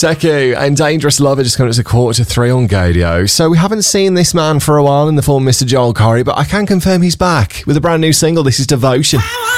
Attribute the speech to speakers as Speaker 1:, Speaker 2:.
Speaker 1: Sekou and Dangerous Lover just coming up to 2:45 on Gadio. So we haven't seen this man for a while in the form of Mr. Joel Corry, but I can confirm he's back with a brand new single. This is Devotion.